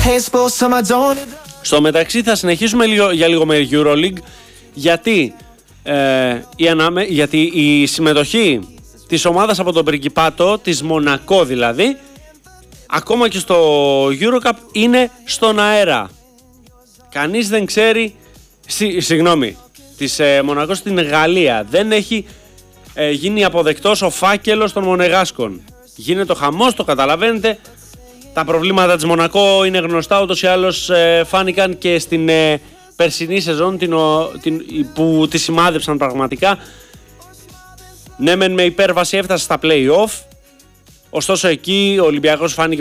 Στο μεταξύ θα συνεχίσουμε για λίγο με EuroLeague, γιατί η συμμετοχή της ομάδας από τον Πριγκιπάτο, της Μονακό δηλαδή, ακόμα και στο Eurocup είναι στον αέρα. Κανείς δεν ξέρει, της Μονακό στην Γαλλία δεν έχει γίνει αποδεκτός ο φάκελος των Μονεγάσκων. Γίνεται ο χαμός, το καταλαβαίνετε. Τα προβλήματα της Μονακό είναι γνωστά, ούτως ή άλλως φάνηκαν και στην περσινή σεζόν που τη σημάδεψαν πραγματικά. Ναι, μεν με υπέρβαση έφτασε στα play-off, ωστόσο εκεί ο Ολυμπιακός φάνηκε